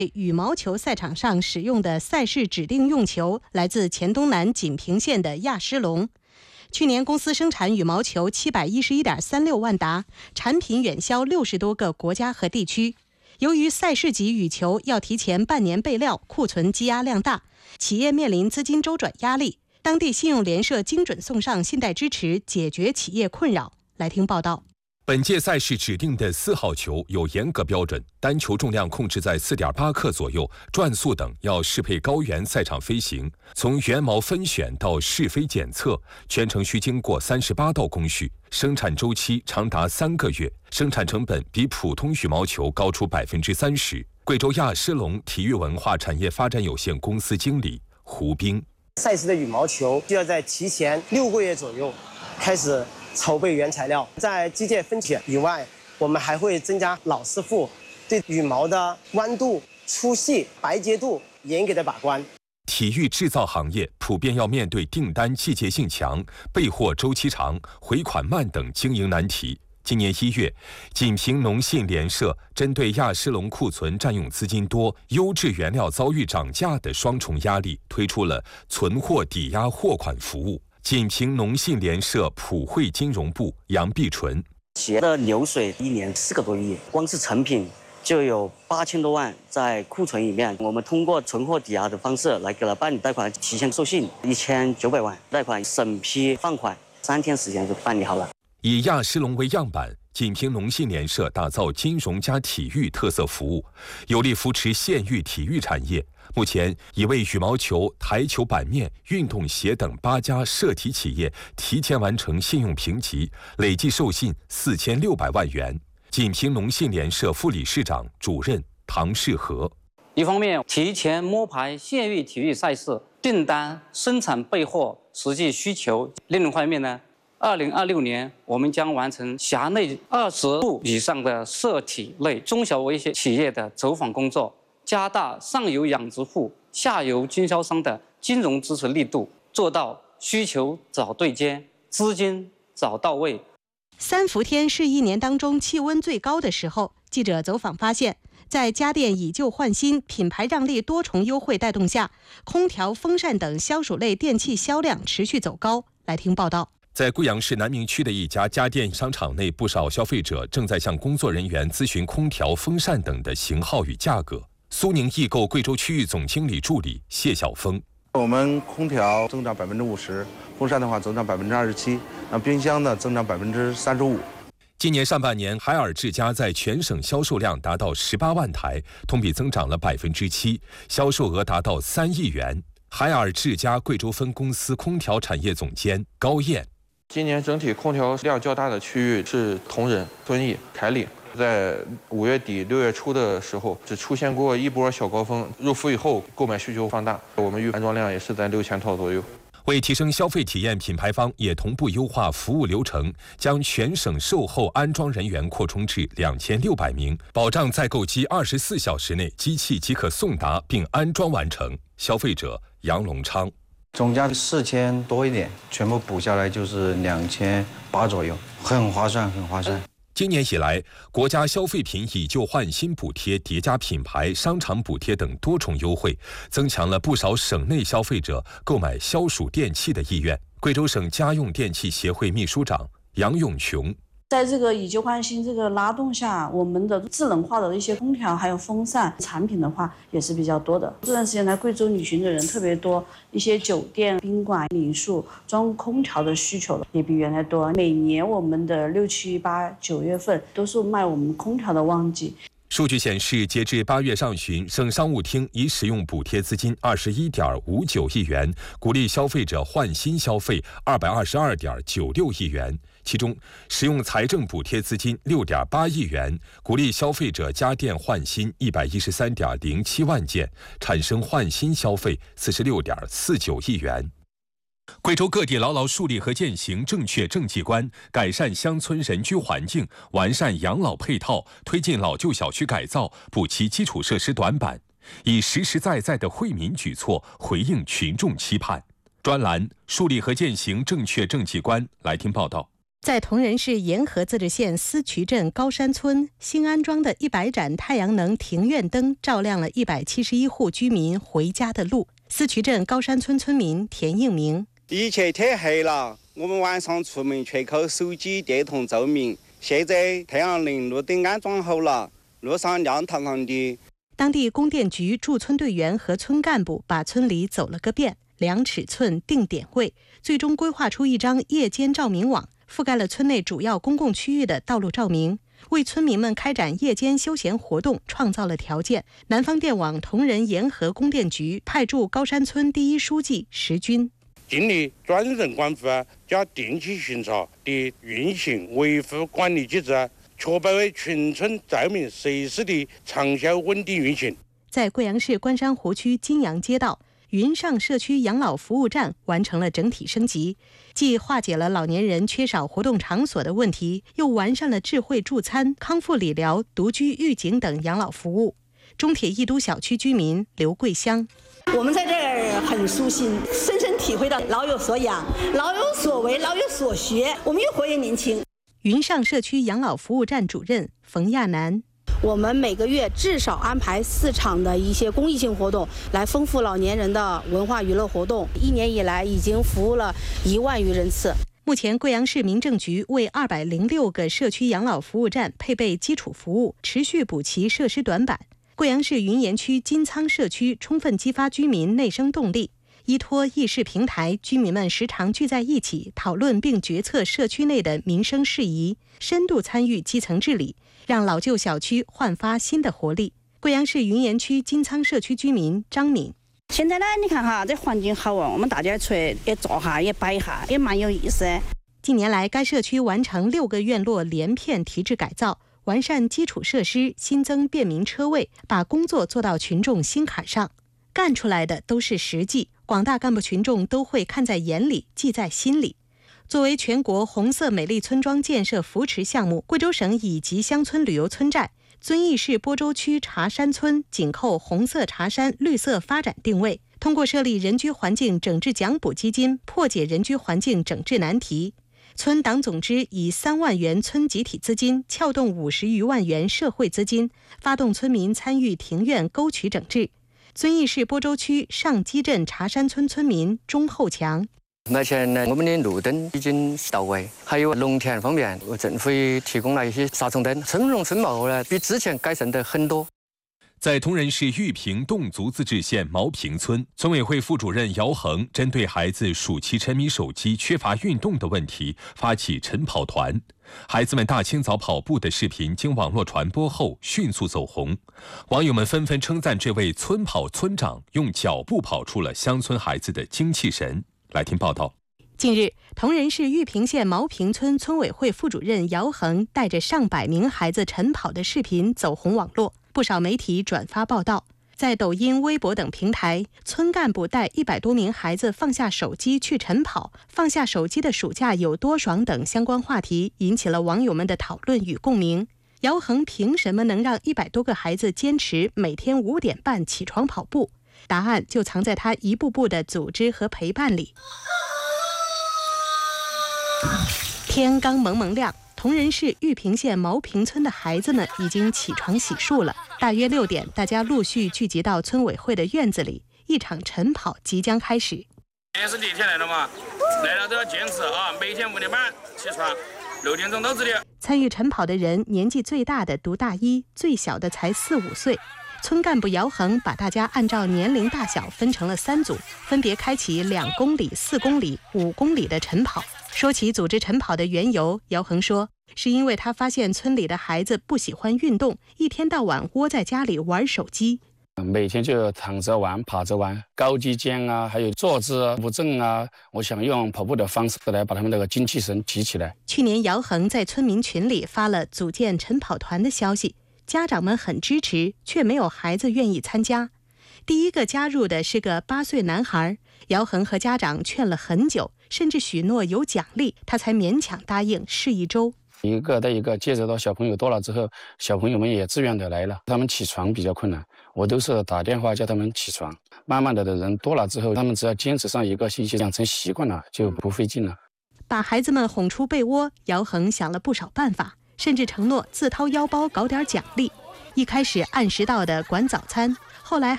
羽毛球赛场上使用的赛事指定用球来自黔东南锦屏县的亚狮龙。去年公司生产羽毛球711.36万打，产品远销60多个国家和地区。由于赛事级羽球要提前半年备料，库存积压量大，企业面临资金周转压力。当地信用联社精准送上信贷支持，解决企业困扰。来听报道。 本届赛事指定的4号球有严格标准，单球重量控制在4.8克左右，转速等要适配高原赛场飞行。从原毛分选到试飞检测，全程需经过38道工序，生产周期长达3个月，生产成本比普通羽毛球高出30%。贵州亚狮龙体育文化产业发展有限公司经理胡兵： 赛事的羽毛球就要在提前6个月左右开始筹备原材料，在机械分选以外，我们还会增加老师傅对羽毛的弯度、粗细、白洁度严格的把关。 体育制造行业普遍要面对订单季节性强、备货周期长、回款慢等经营难题。今年1月，锦屏农信联社针对亚狮龙库存占用资金多、优质原料遭遇涨价的双重压力，推出了存货抵押货款服务。锦屏农信联社普惠金融部杨碧纯： 企业的流水1年4个多亿，光是成品就有8000多万在库存里面。我们通过存货抵押的方式来给了办理贷款，提前授信1900万，贷款审批放款3天时间就办理好了。 以亚狮龙为样板，锦屏农信联社打造金融加体育特色服务，有力扶持县域体育产业。目前已为羽毛球、台球板面、运动鞋等8家涉体企业提前完成信用评级，累计授信4600万元。锦屏农信联社副理事长、主任唐世和： 一方面提前摸排县域体育赛事订单、生产备货实际需求；另一方面呢，2026年我们将完成辖内20户以上的涉体类中小微企业的走访工作，加大上游养殖户、下游经销商的金融支持力度，做到需求早对接，资金早到位。 3伏天是1年当中气温最高的时候。记者走访发现，在家电以旧换新、品牌让利多重优惠带动下，空调、风扇等消暑类电器销量持续走高。来听报道。 在贵阳市南明区的一家家电商场内，不少消费者正在向工作人员咨询空调、风扇等的型号与价格。苏宁易购贵州区域总经理助理谢晓峰： 我们空调增长50%，风扇的话增长27%，那冰箱呢增长35%。 今年上半年，海尔智家在全省销售量达到18万台，同比增长了7%，销售额达到3亿元。海尔智家贵州分公司空调产业总监高燕： 今年整体空调量较大的区域是同仁、遵义、凯岭。在5月底6月初的时候，只出现过一波小高峰，入伏以后购买需求放大，我们预安装量也是在6000套左右。 为提升消费体验，品牌方也同步优化服务流程，将全省售后安装人员扩充至2600名，保障在购机24小时内机器即可送达并安装完成。消费者杨龙昌： 总价4000多一点，全部补下来就是2800左右，很划算，很划算。 今年以来，国家消费品以旧换新补贴叠加品牌、商场补贴等多重优惠，增强了不少省内消费者购买消暑电器的意愿。贵州省家用电器协会秘书长杨永琼： 在这个以旧换新这个拉动下，我们的智能化的一些空调还有风扇产品的话也是比较多的。这段时间来贵州旅行的人特别多，一些酒店、宾馆、民宿装空调的需求也比原来多。每年我们的6、7、8、9月份都是卖我们空调的旺季。 数据显示，截至8月上旬，省商务厅已使用补贴资金21.59亿元，鼓励消费者换新消费222.96亿元。其中，使用财政补贴资金6.8亿元，鼓励消费者家电换新113.07万件，产生换新消费46.49亿元。贵州各地牢牢树立和践行正确政绩观，改善乡村人居环境，完善养老配套，推进老旧小区改造，补齐基础设施短板，以实实在在的惠民举措回应群众期盼。专栏：树立和践行正确政绩观。来听报道。 在铜仁市沿河自治县思渠镇高山村新安装的100盏太阳能庭院灯，照亮了171户居民回家的路。思渠镇高山村村民田应明： 以前天黑了，我们晚上出门缺口手机电筒照明，现在太阳能路灯安装好了，路上亮堂堂的。 当地供电局驻村队员和村干部把村里走了个遍，量尺寸、定点位，最终规划出一张夜间照明网，覆盖了村内主要公共区域的道路照明，为村民们开展夜间休闲活动创造了条件。南方电网铜仁沿河供电局派驻高山村第一书记石军， 建立专人管护加定期巡查的运行维护管理机制，确保为全村照明设施的长效稳定运行。 在贵阳市关山湖区金阳街道，云上社区养老服务站完成了整体升级，既化解了老年人缺少活动场所的问题，又完善了智慧助餐、康复理疗、独居预警等养老服务。中铁一都小区居民刘桂香： 我们在这儿很舒心，深深体会到老有所养、老有所为、老有所学，我们越活越年轻。 云上社区养老服务站主任冯亚楠： 我们每个月至少安排4场的一些公益性活动，来丰富老年人的文化娱乐活动。1年以来，已经服务了1万余人次。 目前，贵阳市民政局为206个社区养老服务站配备基础服务，持续补齐设施短板。贵阳市云岩区金仓社区充分激发居民内生动力。依托议事平台，居民们时常聚在一起讨论并决策社区内的民生事宜，深度参与基层治理，让老旧小区焕发新的活力。贵阳市云岩区金仓社区居民张敏： 现在呢，你看哈，这环境好啊，我们大家出来也坐下，也摆一下，也蛮有意思。 近年来，该社区完成6个院落连片提质改造，完善基础设施，新增便民车位，把工作做到群众心坎上，干出来的都是实际，广大干部群众都会看在眼里，记在心里。作为全国红色美丽村庄建设扶持项目，贵州省乙级乡村旅游村寨遵义市播州区茶山村紧扣红色茶山绿色发展定位，通过设立人居环境整治奖补基金，破解人居环境整治难题。村党总支以3万元村集体资金，撬动50余万元社会资金，发动村民参与庭院沟渠整治。遵义市播州区上基镇茶山村村民钟厚强： 目前呢，我们的路灯已经到位，还有农田方面，政府也提供了一些杀虫灯，村容村貌呢比之前改善得很多。 在铜仁市玉屏侗族自治县毛坪村，村委会副主任姚恒针对孩子暑期沉迷手机、缺乏运动的问题，发起晨跑团。孩子们大清早跑步的视频经网络传播后迅速走红，网友们纷纷称赞这位村跑村长用脚步跑出了乡村孩子的精气神。来听报道。 近日，铜仁市玉屏县毛坪村村委会副主任姚恒带着上百名孩子晨跑的视频走红网络，不少媒体转发报道。在抖音、微博等平台，村干部带100多名孩子放下手机去晨跑，放下手机的暑假有多爽等相关话题引起了网友们的讨论与共鸣。姚恒凭什么能让100多个孩子坚持每天5点半起床跑步？答案就藏在他一步步的组织和陪伴里。天刚蒙蒙亮，铜仁市玉屏县毛坪村的孩子们已经起床洗漱了。大约6点，大家陆续聚集到村委会的院子里，一场晨跑即将开始。 今天是第一天来了嘛，来了都要坚持啊！每天5点半起床，6点钟到这里。 参与晨跑的人，年纪最大的读大1，最小的才4、5岁。村干部姚恒把大家按照年龄大小分成了3组，分别开启2公里、4公里、5公里的晨跑。说起组织晨跑的缘由，姚恒说，是因为他发现村里的孩子不喜欢运动，一天到晚窝在家里玩手机。 每天就躺着玩、爬着玩，高低肩啊，还有坐姿不正啊，我想用跑步的方式来把他们那个精气神提起来。 去年，姚恒在村民群里发了组建晨跑团的消息，家长们很支持，却没有孩子愿意参加。第一个加入的是个8岁男孩，姚恒和家长劝了很久，甚至许诺有奖励，他才勉强答应试一周。 一个的一个接触到小朋友多了之后，小朋友们也自愿的来了。他们起床比较困难，我都是打电话叫他们起床。慢慢的人多了之后，他们只要坚持上1个星期，养成习惯了，就不费劲了。 把孩子们哄出被窝，姚恒想了不少办法，甚至承诺自掏腰包搞点奖励。一开始按时到的管早餐，后来